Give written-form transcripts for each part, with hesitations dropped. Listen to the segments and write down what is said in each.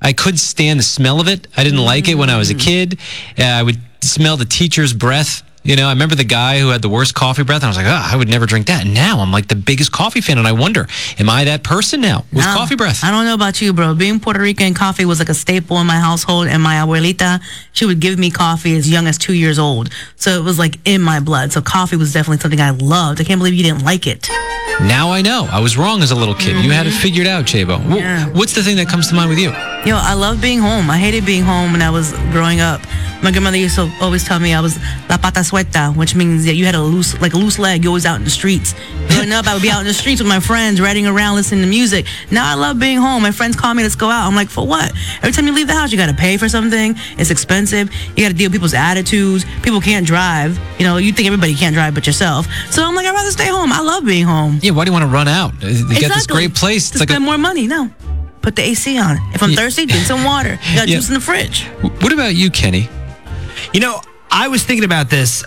I couldn't stand the smell of it. I didn't like it when I was a kid. I would smell the teacher's breath. You know, I remember the guy who had the worst coffee breath, and I was like, I would never drink that. And now I'm like the biggest coffee fan, and I wonder, am I that person now with coffee breath? I don't know about you, bro. Being Puerto Rican, coffee was like a staple in my household, and my abuelita, she would give me coffee as young as 2 years old. So it was like in my blood. So coffee was definitely something I loved. I can't believe you didn't like it. Now I know. I was wrong as a little kid. You had it figured out, Chabo. Yeah. What's the thing that comes to mind with you? Yo, I love being home. I hated being home when I was growing up. My grandmother used to always tell me I was la pata suelta, which means that you had a loose leg. You're always out in the streets. Growing up, I would be out in the streets with my friends, riding around, listening to music. Now I love being home. My friends call me, let's go out. I'm like, for what? Every time you leave the house, you got to pay for something. It's expensive. You got to deal with people's attitudes. People can't drive. You know, you think everybody can't drive but yourself. So I'm like, I'd rather stay home. I love being home. Yeah, why do you want to run out? You got this great place. To spend more money. No. Put the AC on. If I'm thirsty, drink some water. You got juice in the fridge. What about you, Kenny? You know, I was thinking about this.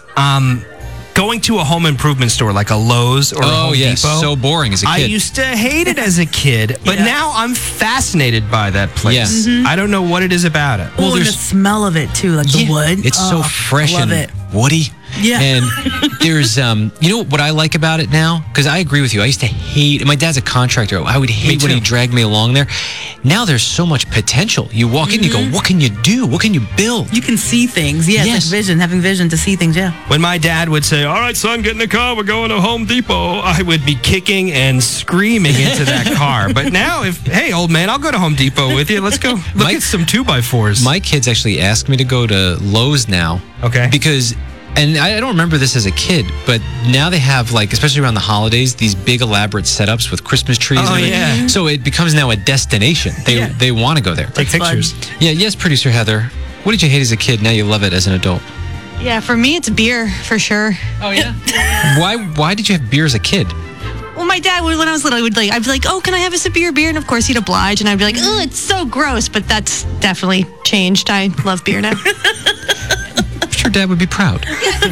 Going to a home improvement store like a Lowe's or a Home Depot. So boring as a kid. I used to hate it as a kid, but now I'm fascinated by that place. Yeah. I don't know what it is about it. Well, and the smell of it too, like the wood. It's so fresh and woody. Yeah. And there's, you know what I like about it now? Because I agree with you. I used to hate, my dad's a contractor. I would hate when he dragged me along there. Now there's so much potential. You walk in, you go, what can you do? What can you build? You can see things. Yeah, it's like having vision to see things, When my dad would say, all right, son, get in the car. We're going to Home Depot. I would be kicking and screaming into that car. But now, hey, old man, I'll go to Home Depot with you. Let's go look at some 2x4s. My kids actually ask me to go to Lowe's now. Okay. Because... And I don't remember this as a kid, but now they have, like, especially around the holidays, these big elaborate setups with Christmas trees. Oh, and everything. So it becomes now a destination. They want to go there. Take pictures. Yeah, yes, producer Heather. What did you hate as a kid? Now you love it as an adult. Yeah, for me, it's beer, for sure. Oh, yeah? Why did you have beer as a kid? Well, my dad, when I was little, I'd be like, oh, can I have a sip of your beer? And of course, he'd oblige. And I'd be like, oh, it's so gross. But that's definitely changed. I love beer now. I'm sure Dad would be proud.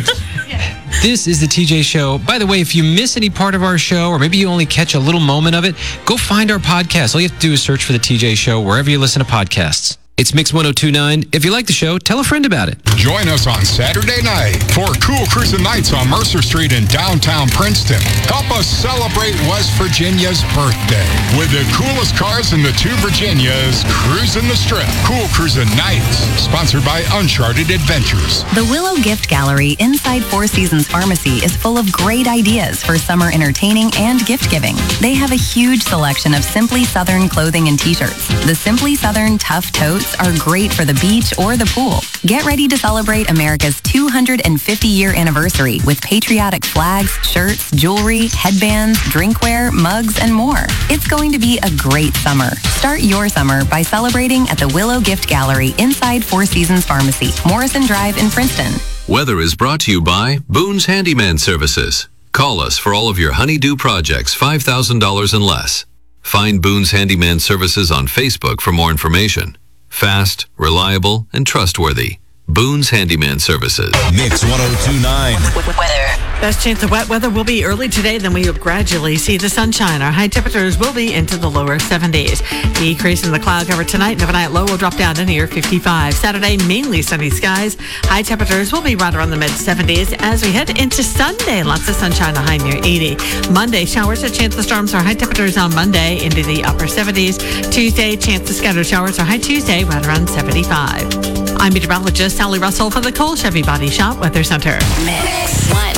This is the TJ Show. By the way, if you miss any part of our show, or maybe you only catch a little moment of it, go find our podcast. All you have to do is search for the TJ Show wherever you listen to podcasts. It's Mix 102.9. If you like the show, tell a friend about it. Join us on Saturday night for Cool Cruising Nights on Mercer Street in downtown Princeton. Help us celebrate West Virginia's birthday with the coolest cars in the two Virginias cruising the strip. Cool Cruising Nights, sponsored by Uncharted Adventures. The Willow Gift Gallery inside Four Seasons Pharmacy is full of great ideas for summer entertaining and gift giving. They have a huge selection of Simply Southern clothing and t-shirts. The Simply Southern Tough Totes are great for the beach or the pool. Get ready to celebrate America's 250-year anniversary with patriotic flags, shirts, jewelry, headbands, drinkware, mugs, and more. It's going to be a great summer. Start your summer by celebrating at the Willow Gift Gallery inside Four Seasons Pharmacy, Morrison Drive in Princeton. Weather is brought to you by Boone's Handyman Services. Call us for all of your honeydew projects, $5,000 and less. Find Boone's Handyman Services on Facebook for more information. Fast, reliable, and trustworthy. Boone's Handyman Services. Mix 102.9. Weather. Best chance of wet weather will be early today, then we will gradually see the sunshine. Our high temperatures will be into the lower 70s. Decrease in the cloud cover tonight, and overnight low will drop down to near 55. Saturday, mainly sunny skies. High temperatures will be right around the mid-70s as we head into Sunday. Lots of sunshine, a high near 80. Monday, showers, a chance of storms. Our high temperatures on Monday into the upper 70s. Tuesday, chance of scattered showers. Our high Tuesday right around 75. I'm meteorologist Sally Russell for the Cole Chevy Body Shop Weather Center. Mix 1.